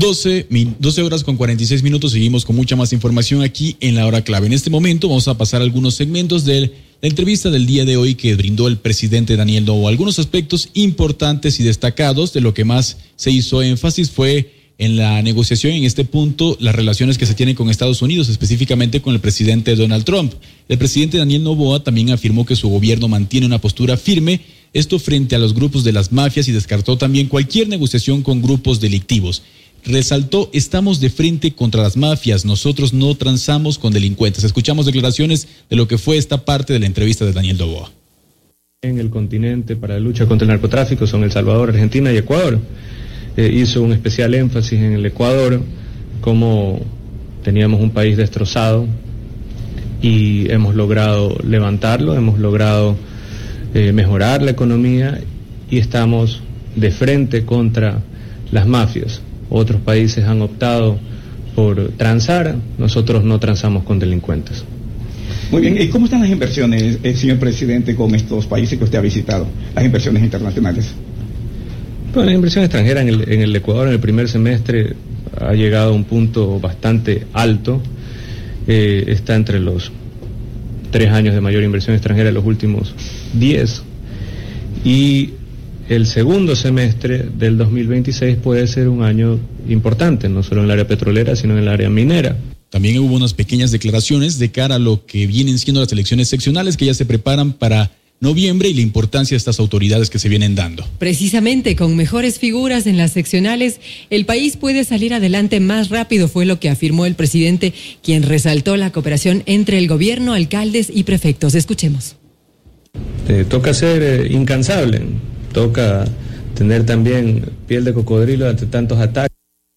12 horas con 46 minutos, seguimos con mucha más información aquí en la hora clave. En este momento vamos a pasar algunos segmentos de la entrevista del día de hoy que brindó el presidente Daniel Noboa. Algunos aspectos importantes y destacados. De lo que más se hizo énfasis fue en la negociación, en este punto, las relaciones que se tienen con Estados Unidos, específicamente con el presidente Donald Trump. El presidente Daniel Noboa también afirmó que su gobierno mantiene una postura firme, esto frente a los grupos de las mafias, y descartó también cualquier negociación con grupos delictivos. Resaltó: estamos de frente contra las mafias, nosotros no transamos con delincuentes. Escuchamos declaraciones de lo que fue esta parte de la entrevista de Daniel Noboa. En el continente para la lucha contra el narcotráfico son El Salvador, Argentina y Ecuador. Hizo un especial énfasis en el Ecuador, como teníamos un país destrozado y hemos logrado levantarlo, hemos logrado mejorar la economía y estamos de frente contra las mafias. Otros países han optado por transar, nosotros no transamos con delincuentes. Muy bien, ¿y cómo están las inversiones, señor presidente, con estos países que usted ha visitado, las inversiones internacionales? Bueno, la inversión extranjera en el Ecuador en el primer semestre ha llegado a un punto bastante alto, está entre los 3 años de mayor inversión extranjera de los últimos 10, y el segundo semestre del 2026 puede ser un año importante, no solo en el área petrolera, sino en el área minera. También hubo unas pequeñas declaraciones de cara a lo que vienen siendo las elecciones seccionales que ya se preparan para noviembre y la importancia de estas autoridades que se vienen dando. Precisamente con mejores figuras en las seccionales, el país puede salir adelante más rápido, fue lo que afirmó el presidente, quien resaltó la cooperación entre el gobierno, alcaldes y prefectos. Escuchemos. Toca ser incansable, toca tener también piel de cocodrilo ante tantos ataques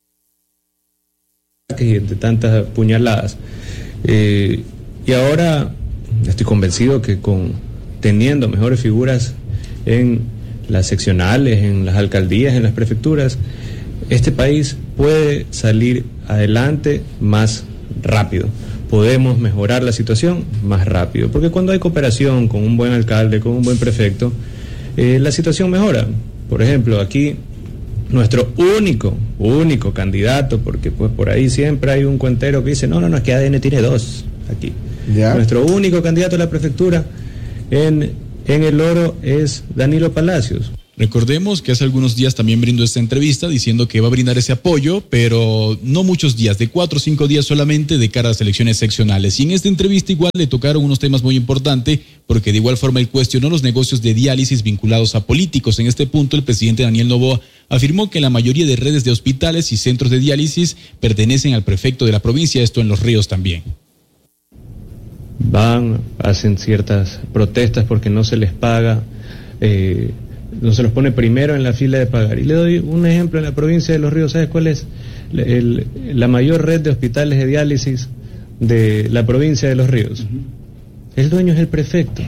y ante tantas puñaladas. Y ahora estoy convencido que teniendo mejores figuras en las seccionales, en las alcaldías, en las prefecturas, este país puede salir adelante más rápido. Podemos mejorar la situación más rápido, porque cuando hay cooperación con un buen alcalde, con un buen prefecto, la situación mejora. Por ejemplo, aquí nuestro único candidato, porque pues por ahí siempre hay un cuentero que dice, no, es que ADN tiene 2 aquí. ¿Ya? Nuestro único candidato a la prefectura en El Oro es Danilo Palacios. Recordemos que hace algunos días también brindó esta entrevista diciendo que va a brindar ese apoyo, pero no muchos días, de 4 o 5 días solamente de cara a las elecciones seccionales. Y en esta entrevista igual le tocaron unos temas muy importantes, porque de igual forma él cuestionó los negocios de diálisis vinculados a políticos. En este punto el presidente Daniel Noboa afirmó que la mayoría de redes de hospitales y centros de diálisis pertenecen al prefecto de la provincia, esto en Los Ríos también. Hacen ciertas protestas porque no se les paga, no se los pone primero en la fila de pagar. Y le doy un ejemplo en la provincia de Los Ríos. ¿Sabes cuál es la mayor red de hospitales de diálisis de la provincia de Los Ríos? El dueño es el prefecto.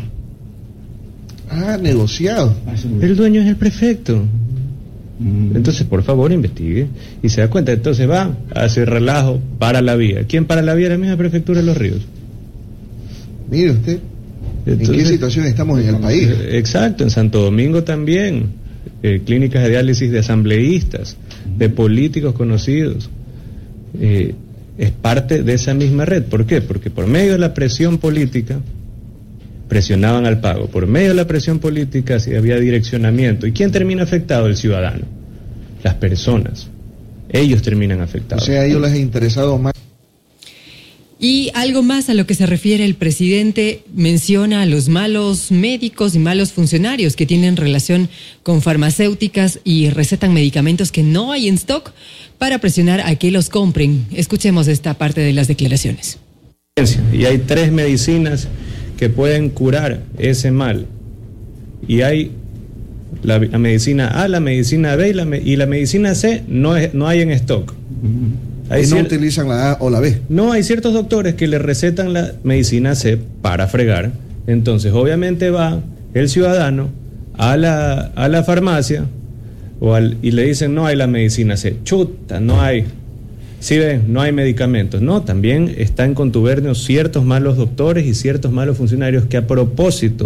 Negociado. El dueño es el prefecto. Entonces, por favor, investigue y se da cuenta. Entonces va, hace relajo, para la vía. ¿Quién para la vía? La misma prefectura de Los Ríos. Mire usted, entonces, ¿en qué situación estamos en el país? Exacto, en Santo Domingo también, clínicas de diálisis de asambleístas, de políticos conocidos, es parte de esa misma red. ¿Por qué? Porque por medio de la presión política presionaban al pago, por medio de la presión política si había direccionamiento. ¿Y quién termina afectado? El ciudadano, las personas, ellos terminan afectados. O sea, a ellos les ha interesado más. Y algo más a lo que se refiere el presidente, menciona a los malos médicos y malos funcionarios que tienen relación con farmacéuticas y recetan medicamentos que no hay en stock para presionar a que los compren. Escuchemos esta parte de las declaraciones. Y hay 3 medicinas que pueden curar ese mal. Y hay la medicina A, la medicina B y la medicina C no hay en stock. No utilizan la A o la B. No, hay ciertos doctores que le recetan la medicina C para fregar. Entonces, obviamente va el ciudadano a la farmacia y le dicen, no hay la medicina C. Chuta, no hay. Sí ven, no hay medicamentos. No, también están en contubernio ciertos malos doctores y ciertos malos funcionarios que a propósito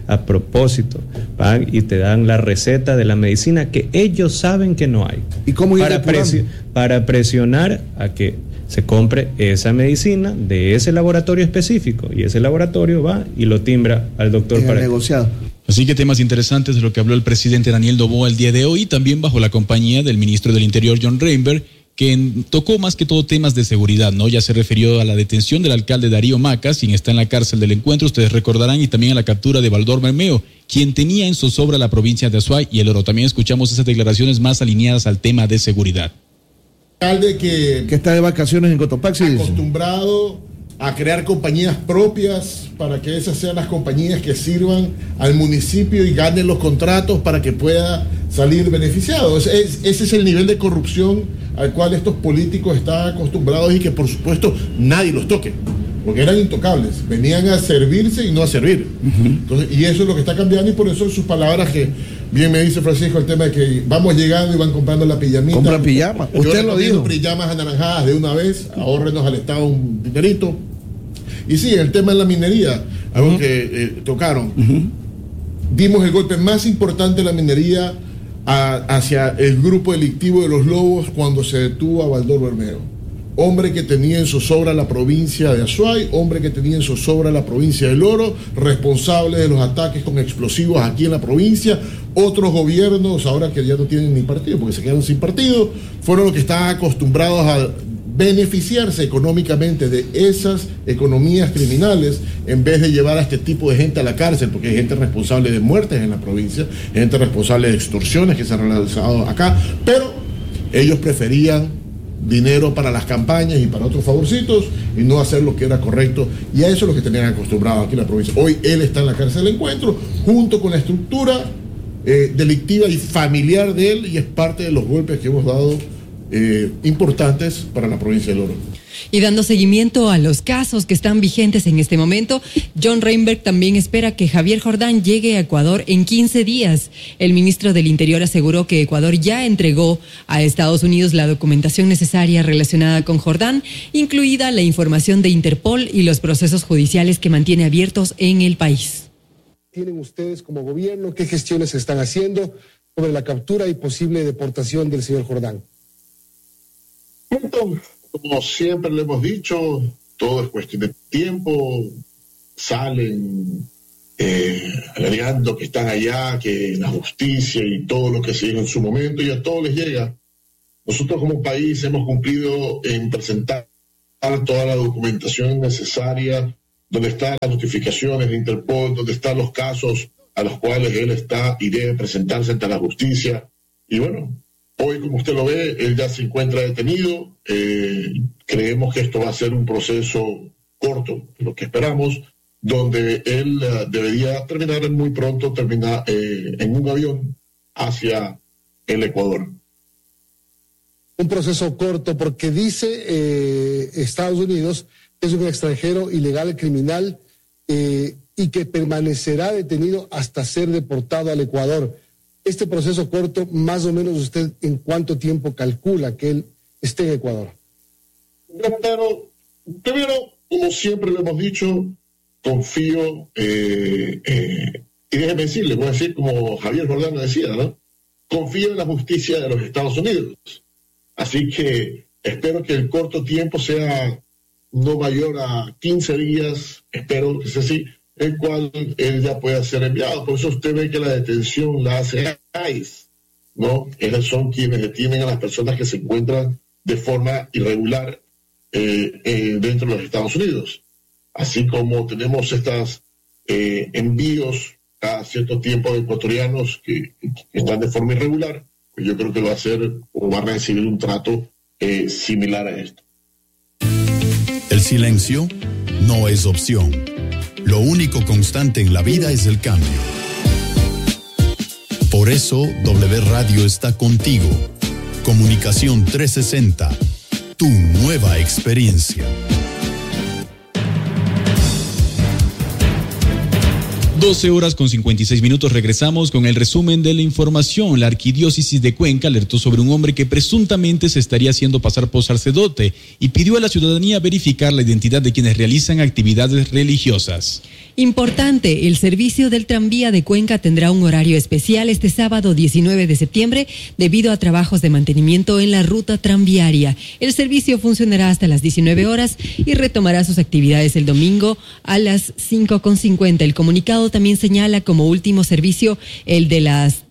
A propósito, van y te dan la receta de la medicina que ellos saben que no hay. ¿Y cómo ir para presionar a que se compre esa medicina de ese laboratorio específico, y ese laboratorio va y lo timbra al doctor para negociado. Así que temas interesantes de lo que habló el presidente Daniel Noboa el día de hoy, también bajo la compañía del ministro del Interior John Reinberg, que tocó más que todo temas de seguridad, ¿no? Ya se refirió a la detención del alcalde Darío Macas, quien está en la cárcel del Encuentro, ustedes recordarán, y también a la captura de Baldor Bermeo, quien tenía en zozobra la provincia de Azuay y El Oro. También escuchamos esas declaraciones más alineadas al tema de seguridad. Alcalde que está de vacaciones en Cotopaxi, acostumbrado a crear compañías propias para que esas sean las compañías que sirvan al municipio y ganen los contratos para que pueda salir beneficiado. Ese es el nivel de corrupción al cual estos políticos están acostumbrados y que por supuesto nadie los toque, porque eran intocables, venían a servirse y no a servir. Entonces, y eso es lo que está cambiando, y por eso sus palabras que bien me dice Francisco, el tema de que vamos llegando y van comprando la pijamita. Compran pijama, usted lo dijo. Pijamas anaranjadas de una vez, ahórrenos al Estado un dinerito. Y sí, el tema de la minería, algo que tocaron. Dimos el golpe más importante de la minería hacia el grupo delictivo de los Lobos cuando se detuvo a Baldor Bermeo. Hombre que tenía en zozobra la provincia de Azuay, hombre que tenía en zozobra la provincia del Oro, responsable de los ataques con explosivos aquí en la provincia. Otros gobiernos, ahora que ya no tienen ni partido, porque se quedaron sin partido, fueron los que estaban acostumbrados a beneficiarse económicamente de esas economías criminales en vez de llevar a este tipo de gente a la cárcel, porque hay gente responsable de muertes en la provincia, gente responsable de extorsiones que se han realizado acá, pero ellos preferían dinero para las campañas y para otros favorcitos y no hacer lo que era correcto, y a eso es lo que tenían acostumbrado aquí en la provincia. Hoy él está en la cárcel del Encuentro junto con la estructura delictiva y familiar de él, y es parte de los golpes que hemos dado importantes para la provincia del Oro. Y dando seguimiento a los casos que están vigentes en este momento, John Reinberg también espera que Javier Jordán llegue a Ecuador en 15 días. El ministro del Interior aseguró que Ecuador ya entregó a Estados Unidos la documentación necesaria relacionada con Jordán, incluida la información de Interpol y los procesos judiciales que mantiene abiertos en el país. ¿Tienen ustedes como gobierno? ¿Qué gestiones se están haciendo sobre la captura y posible deportación del señor Jordán? Como siempre le hemos dicho, todo es cuestión de tiempo. Salen alegando que están allá, que la justicia y todo lo que se dijo en su momento, y a todos les llega. Nosotros como país hemos cumplido en presentar toda la documentación necesaria, donde están las notificaciones de Interpol, donde están los casos a los cuales él está y debe presentarse ante la justicia. Y bueno, hoy, como usted lo ve, él ya se encuentra detenido. Creemos que esto va a ser un proceso corto, lo que esperamos, donde él debería terminar muy pronto, en un avión hacia el Ecuador. Un proceso corto porque dice Estados Unidos es un extranjero ilegal, criminal, y que permanecerá detenido hasta ser deportado al Ecuador. Este proceso corto, más o menos, ¿usted en cuánto tiempo calcula que él esté en Ecuador? Pero, primero, como siempre lo hemos dicho, confío, y déjeme decirle, voy a decir como Javier Jordán decía, ¿no? Confío en la justicia de los Estados Unidos. Así que espero que el corto tiempo sea no mayor a 15 días, espero que sea así, el cual él ya pueda ser enviado. Por eso usted ve que la detención la hace ICE, ¿no? Ellos son quienes detienen a las personas que se encuentran de forma irregular dentro de los Estados Unidos. Así como tenemos estos envíos cada cierto tiempo de ecuatorianos que están de forma irregular, pues yo creo que va a ser o va a recibir un trato similar a esto. El silencio no es opción. Lo único constante en la vida es el cambio. Por eso, W Radio está contigo. Comunicación 360, tu nueva experiencia. 12 horas con 56 minutos, regresamos con el resumen de la información. La arquidiócesis de Cuenca alertó sobre un hombre que presuntamente se estaría haciendo pasar por sacerdote y pidió a la ciudadanía verificar la identidad de quienes realizan actividades religiosas. Importante, el servicio del tranvía de Cuenca tendrá un horario especial este sábado 19 de septiembre debido a trabajos de mantenimiento en la ruta tranviaria. El servicio funcionará hasta las 19 horas y retomará sus actividades el domingo a las 5:50. El comunicado también señala como último servicio el de las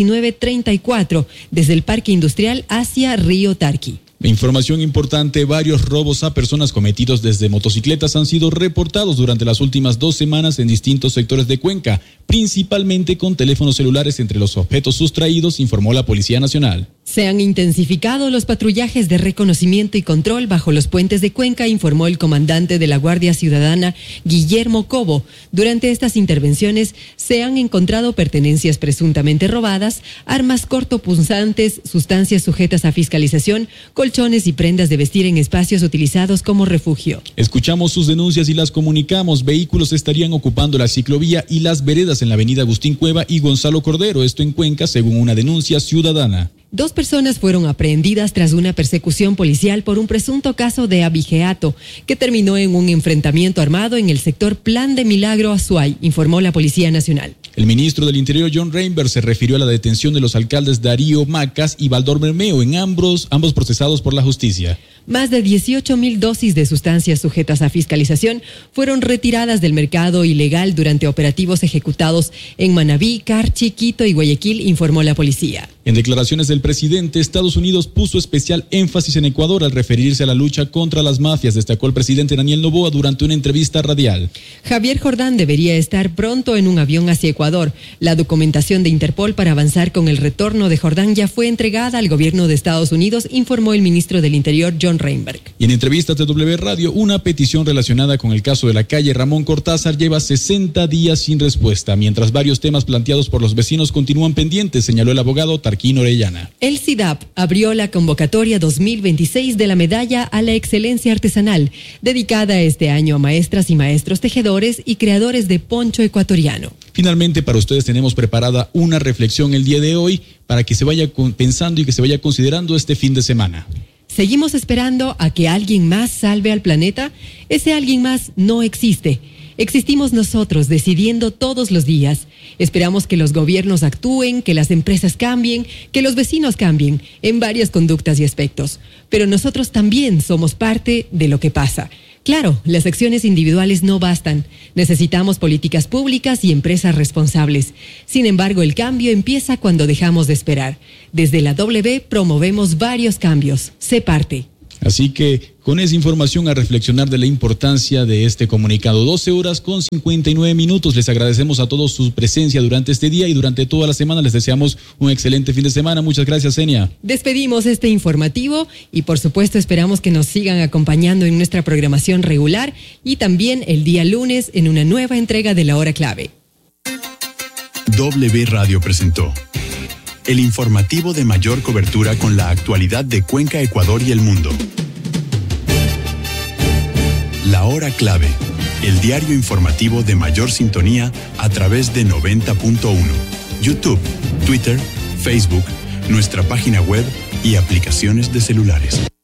19:34 desde el Parque Industrial hacia Río Tarqui. Información importante, varios robos a personas cometidos desde motocicletas han sido reportados durante las últimas 2 semanas en distintos sectores de Cuenca, principalmente con teléfonos celulares entre los objetos sustraídos, informó la Policía Nacional. Se han intensificado los patrullajes de reconocimiento y control bajo los puentes de Cuenca, informó el comandante de la Guardia Ciudadana, Guillermo Cobo. Durante estas intervenciones se han encontrado pertenencias presuntamente robadas, armas cortopunzantes, sustancias sujetas a fiscalización, colchones y prendas de vestir en espacios utilizados como refugio. Escuchamos sus denuncias y las comunicamos. Vehículos estarían ocupando la ciclovía y las veredas en la avenida Agustín Cueva y Gonzalo Cordero, esto en Cuenca, según una denuncia ciudadana. 2 personas fueron aprehendidas tras una persecución policial por un presunto caso de abigeato que terminó en un enfrentamiento armado en el sector Plan de Milagro Azuay, informó la Policía Nacional. El ministro del Interior, John Reinberg, se refirió a la detención de los alcaldes Darío Macas y Baldor Bermeo, en ambos procesados por la justicia. Más de 18,000 dosis de sustancias sujetas a fiscalización fueron retiradas del mercado ilegal durante operativos ejecutados en Manabí, Carchi, Quito y Guayaquil, informó la policía. En declaraciones del presidente, Estados Unidos puso especial énfasis en Ecuador al referirse a la lucha contra las mafias, destacó el presidente Daniel Noboa durante una entrevista radial. Javier Jordán debería estar pronto en un avión hacia Ecuador. La documentación de Interpol para avanzar con el retorno de Jordán ya fue entregada al gobierno de Estados Unidos, informó el ministro del Interior, John Reinberg. Y en entrevistas de W Radio, una petición relacionada con el caso de la calle Ramón Cortázar lleva 60 días sin respuesta, mientras varios temas planteados por los vecinos continúan pendientes, señaló el abogado Tarquín Orellana. El CIDAP abrió la convocatoria 2026 de la Medalla a la Excelencia Artesanal, dedicada este año a maestras y maestros tejedores y creadores de poncho ecuatoriano. Finalmente, para ustedes tenemos preparada una reflexión el día de hoy para que se vaya pensando y que se vaya considerando este fin de semana. ¿Seguimos esperando a que alguien más salve al planeta? Ese alguien más no existe. Existimos nosotros decidiendo todos los días. Esperamos que los gobiernos actúen, que las empresas cambien, que los vecinos cambien en varias conductas y aspectos. Pero nosotros también somos parte de lo que pasa. Claro, las acciones individuales no bastan. Necesitamos políticas públicas y empresas responsables. Sin embargo, el cambio empieza cuando dejamos de esperar. Desde la W promovemos varios cambios. Sé parte. Así que con esa información a reflexionar de la importancia de este comunicado. 12 horas con 59 minutos. Les agradecemos a todos su presencia durante este día y durante toda la semana. Les deseamos un excelente fin de semana. Muchas gracias, Enia. Despedimos este informativo y por supuesto esperamos que nos sigan acompañando en nuestra programación regular y también el día lunes en una nueva entrega de La Hora Clave. W Radio presentó el informativo de mayor cobertura con la actualidad de Cuenca, Ecuador y el mundo. La Hora Clave, el diario informativo de mayor sintonía a través de 90.1, YouTube, Twitter, Facebook, nuestra página web y aplicaciones de celulares.